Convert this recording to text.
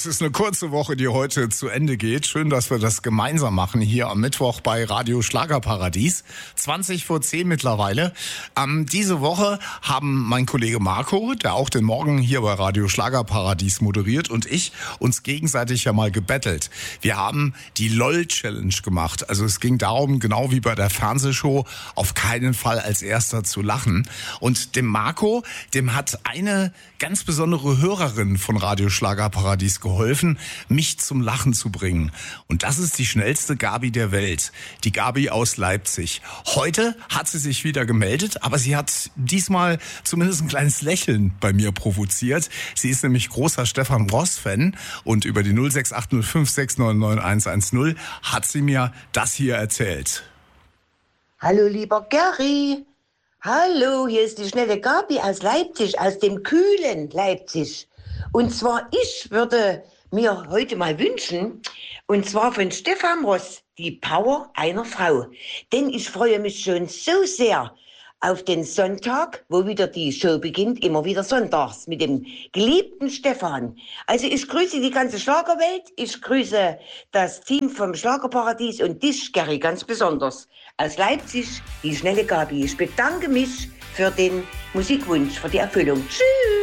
Es ist eine kurze Woche, die heute zu Ende geht. Schön, dass wir das gemeinsam machen hier am Mittwoch bei Radio Schlagerparadies. 20 vor 10 mittlerweile. Diese Woche haben mein Kollege Marco, der auch den Morgen hier bei Radio Schlagerparadies moderiert, und ich uns gegenseitig ja mal gebettelt. Wir haben die LOL-Challenge gemacht. Also es ging darum, genau wie bei der Fernsehshow, auf keinen Fall als Erster zu lachen. Und dem Marco, dem hat eine ganz besondere Hörerin von Radio Schlagerparadies geholfen, mich zum Lachen zu bringen. Und das ist die schnellste Gabi der Welt, die Gabi aus Leipzig. Heute hat sie sich wieder gemeldet, aber sie hat diesmal zumindest ein kleines Lächeln bei mir provoziert. Sie ist nämlich großer Stefan Ross-Fan und über die 06805699110 hat sie mir das hier erzählt. Hallo lieber Gary. Hallo, hier ist die schnelle Gabi aus Leipzig, aus dem kühlen Leipzig. Und zwar, ich würde mir heute mal wünschen, und zwar von Stefan Ross, die Power einer Frau. Denn ich freue mich schon so sehr auf den Sonntag, wo wieder die Show beginnt, immer wieder sonntags mit dem geliebten Stefan. Also ich grüße die ganze Schlagerwelt, ich grüße das Team vom Schlagerparadies und dich, Gary, ganz besonders. Aus Leipzig, die schnelle Gabi. Ich bedanke mich für den Musikwunsch, für die Erfüllung. Tschüss!